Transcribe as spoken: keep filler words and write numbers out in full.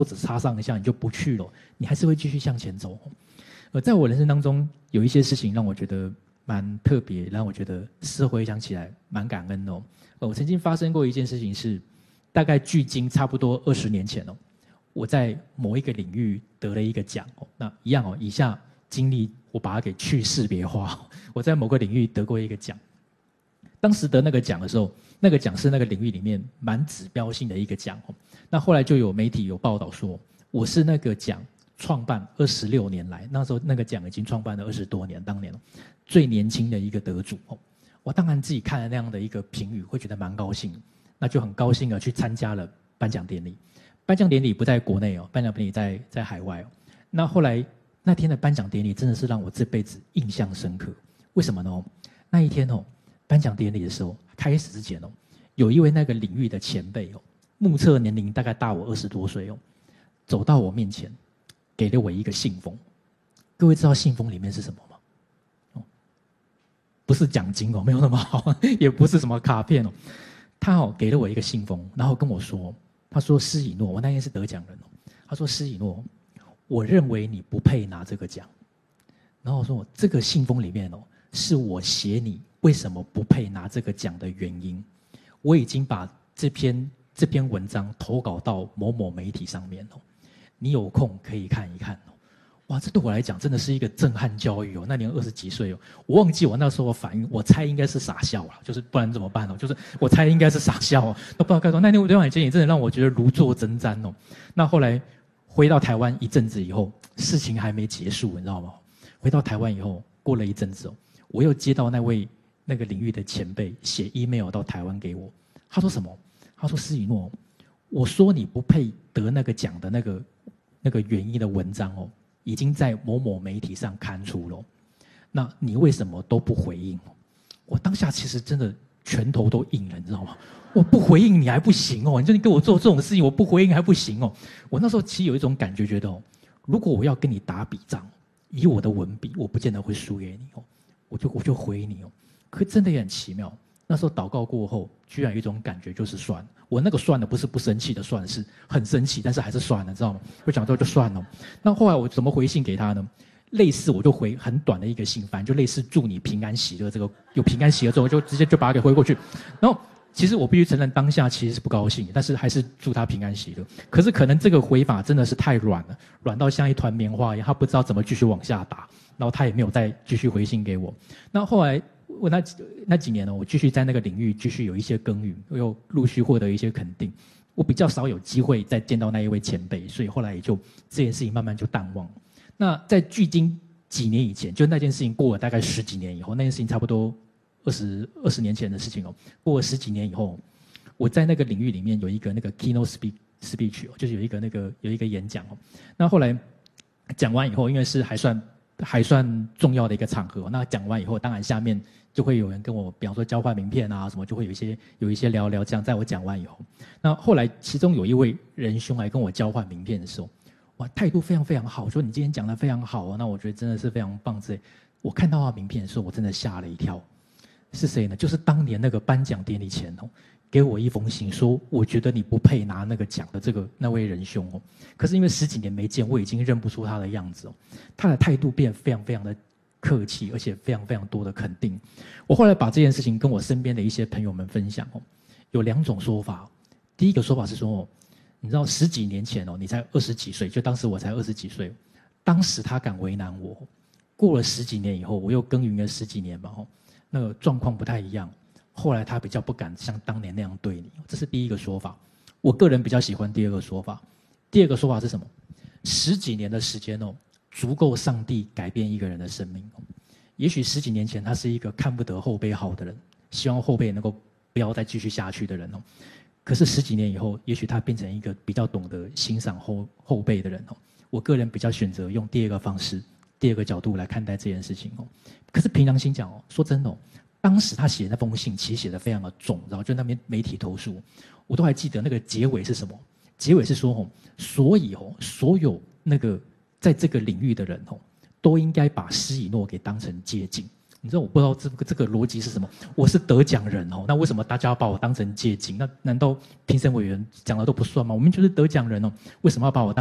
只插上一下你就不去了，你还是会继续向前走。而在我人生当中，有一些事情让我觉得蛮特别，让我觉得事后回想起来蛮感恩的哦。我曾经发生过一件事情是，大概距今差不多二十年前哦，我在某一个领域得了一个奖哦。那一样哦，以下经历我把它给去识别化。我在某个领域得过一个奖，当时得那个奖的时候，那个奖是那个领域里面蛮指标性的一个奖哦。那后来就有媒体有报道说，我是那个奖创办二十六年来，那时候那个奖已经创办了二十多年，当年最年轻的一个得主哦。我当然自己看了那样的一个评语，会觉得蛮高兴，那就很高兴的去参加了颁奖典礼。颁奖典礼不在国内哦，颁奖典礼在在海外哦。那后来那天的颁奖典礼真的是让我这辈子印象深刻。为什么呢？那一天哦，颁奖典礼的时候开始之前哦，有一位那个领域的前辈哦，目测年龄大概大我二十多岁哦，走到我面前，给了我一个信封。各位知道信封里面是什么吗？哦，不是奖金哦，没有那么好，也不是什么卡片哦。他哦给了我一个信封，然后跟我说，他说施以诺，我那天是得奖人哦。他说施以诺，我认为你不配拿这个奖。然后我说这个信封里面哦，是我写你为什么不配拿这个奖的原因。我已经把这篇这篇文章投稿到某某媒体上面哦，你有空可以看一看哦。哇，这对我来讲真的是一个震撼教育哦。那年二十几岁哦，我忘记我那时候的反应，我猜应该是傻笑了，就是不然怎么办哦？就是我猜应该是傻笑哦。那不知道该说，那天对我经也真的让我觉得如坐针毡哦。那后来回到台湾一阵子以后，事情还没结束，你知道吗？回到台湾以后，过了一阵子哦，我又接到那位那个领域的前辈写 email 到台湾给我，他说什么？他说施以诺，我说你不配得那个奖的那个那个原因的文章哦，已经在某某媒体上刊出了，那你为什么都不回应？我当下其实真的拳头都硬了，你知道吗？我不回应你还不行哦，你说你给我做这种事情，我不回应还不行哦。我那时候其实有一种感觉，觉得哦，如果我要跟你打笔仗，以我的文笔，我不见得会输给你哦，我就我就回你哦。可真的也很奇妙，那时候祷告过后，居然有一种感觉就是算了。我那个算了不是不生气的算，是很生气，但是还是算了，知道吗？我讲之后就算了。那后来我怎么回信给他呢？类似我就回很短的一个信，反正就类似祝你平安喜乐，这个有平安喜乐之后，就直接就把它给回过去。然后其实我必须承认，当下其实是不高兴，但是还是祝他平安喜乐。可是可能这个回法真的是太软了，软到像一团棉花一样，他不知道怎么继续往下打，然后他也没有再继续回信给我。那后来我那那几年呢，我继续在那个领域继续有一些耕耘，我又陆续获得一些肯定。我比较少有机会再见到那一位前辈，所以后来也就这件事情慢慢就淡忘。那在距今几年以前，就那件事情过了大概十几年以后，那件事情差不多二十二十年前的事情哦。过了十几年以后，我在那个领域里面有一个那个 keynote speech speech 哦，就是有一个那个有一个演讲哦。那后来讲完以后，因为是还算还算重要的一个场合，那讲完以后，当然下面就会有人跟我，比方说交换名片啊什么，就会有一些有一些聊聊这样。在我讲完以后，那后来其中有一位仁兄来跟我交换名片的时候，哇，态度非常非常好，说你今天讲得非常好哦，那我觉得真的是非常棒之类。我看到他名片的时候，我真的吓了一跳。是谁呢？就是当年那个颁奖典礼前哦，给我一封信说，我觉得你不配拿那个奖的这个那位仁兄哦。可是因为十几年没见，我已经认不出他的样子哦。他的态度变非常非常的客气，而且非常非常多的肯定。我后来把这件事情跟我身边的一些朋友们分享哦，有两种说法。第一个说法是说哦，你知道十几年前哦，你才二十几岁，就当时我才二十几岁，当时他敢为难我，过了十几年以后，我又耕耘了十几年嘛哦。那个状况不太一样，后来他比较不敢像当年那样对你，这是第一个说法。我个人比较喜欢第二个说法。第二个说法是什么？十几年的时间哦，足够上帝改变一个人的生命。也许十几年前他是一个看不得后辈好的人，希望后辈能够不要再继续下去的人哦。可是十几年以后，也许他变成一个比较懂得欣赏后后辈的人哦。我个人比较选择用第二个方式。第二个角度来看待这件事情哦，可是凭良心讲哦，说真的哦，当时他写那封信其实写得非常的重，然后就那边媒体投诉，我都还记得那个结尾是什么？结尾是说哦，所以哦，所有那个在这个领域的人哦，都应该把施以诺给当成借镜。 你知道我不知道这个这个逻辑是什么？我是得奖人哦，那为什么大家要把我当成借镜？那难道评审委员讲的都不算吗？我们就是得奖人哦，为什么要把我当